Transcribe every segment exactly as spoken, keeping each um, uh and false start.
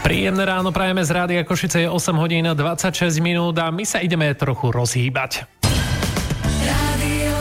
Príjemné ráno prajeme z Rádia Košice, je osem hodín dvadsaťšesť minút a my sa ideme trochu rozhýbať. Rádio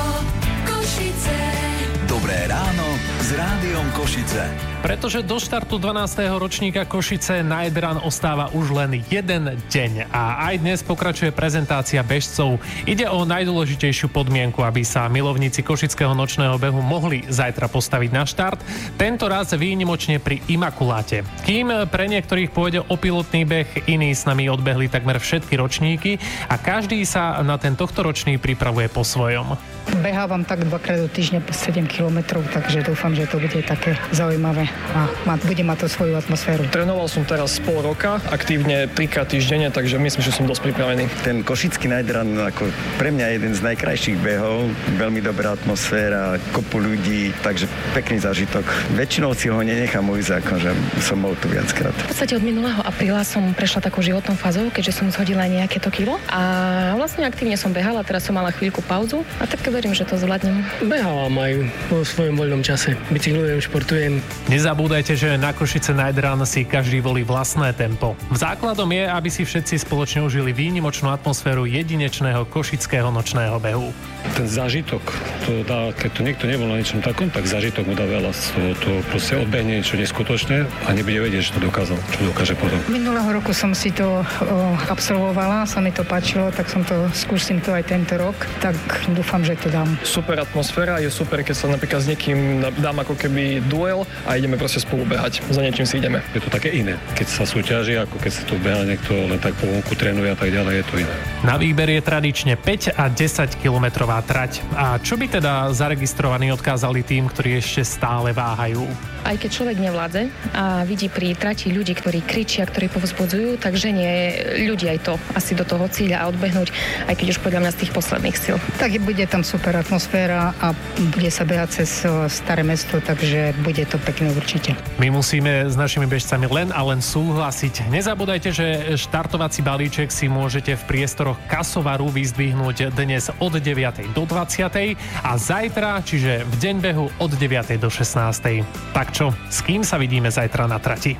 Košice. Dobré ráno s Rádiom Košice. Pretože do štartu dvanásteho ročníka Košice Night Run ostáva už len jeden deň a aj dnes pokračuje prezentácia bežcov. Ide o najdôležitejšiu podmienku, aby sa milovníci košického nočného behu mohli zajtra postaviť na štart. Tento raz výnimočne pri Imakuláte. Kým pre niektorých pôjde o pilotný beh, iní s nami odbehli takmer všetky ročníky a každý sa na ten tohtoročný pripravuje po svojom. Behávam tak dvakrát do týždňa po sedem kilometrov, takže dúfam, že to bude také zaujímavé a má, bude mať to svoju atmosféru. Trénoval som teraz pol roka, aktívne trikrát týždenne, takže myslím, že som dosť pripravený. Ten košický Night Run ako pre mňa jeden z najkrajších behov, veľmi dobrá atmosféra, kopu ľudí, takže pekný zážitok. Väčšinou si ho nenechám ujsť, akože som bol tu viackrát. V podstate od minulého apríla som prešla takú životnou fázou, keďže som zhodila nejaké to kilo a vlastne aktívne som behala, teraz som mala chvíľku pauzu a tak verím, že to zvládnem. Behávam aj vo svojom voľnom čase. Bicyklujem, športujem. Nezabúdajte, že na Košice Night Run si každý volí vlastné tempo. Základom je, aby si všetci spoločne užili výnimočnú atmosféru jedinečného košického nočného behu. Ten zážitok, to dá, keď to niekto nebol na niečom takom, tak zážitok mu dá veľa. To, to proste odbehne niečo neskutočné a nebude vedieť, že to dokázal, čo dokáže potom. Minulého roku som si to o, absolvovala, sa mi to páčilo, tak som to, skúsim to aj tento rok, tak dúfam, že to dám. Super atmosféra, je super, keď sa napríklad s niekým dám ako keby duel a ideme proste spolu behať. Za niečím si ideme. Je to také iné, keď sa súťaží, ako keď sa tu beha niekto len tak po vonku trénuje a tak ďalej, je to iné. Na výber je tradične päť a desať kilometrová trať. A čo by teda zaregistrovaní odkázali tým, ktorí ešte stále váhajú? Aj keď človek nevládze a vidí pri trati ľudí, ktorí kričia, ktorí povzbudzujú, takže nie ľudí aj to asi do toho cieľa a odbehnúť, aj keď už podľa mňa z tých posledných síl. Tak bude tam super atmosféra a bude sa behať cez staré mesto, takže bude to pekné určite. My musíme s našimi bežcami len a len súhlasiť. Nezabúdajte, že štartovací balíček si môžete v priestoroch Kasovaru vyzdvihnúť dnes od deviatej do dvadsiatej a zajtra, čiže v deň behu od deviatej do šestnástej. Tak čo, s kým sa vidíme zajtra na trati?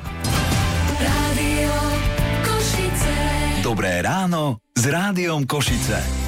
Rádio Košice. Dobré ráno s Rádiom Košice.